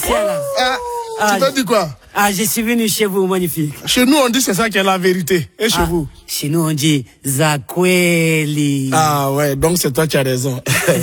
Tu t'as dit quoi? Ah, je suis venu chez vous, magnifique. Chez nous, on dit c'est ça qui est la vérité. Et chez vous? Chez nous, on dit Zakweli. Ah ouais, donc c'est toi qui as raison.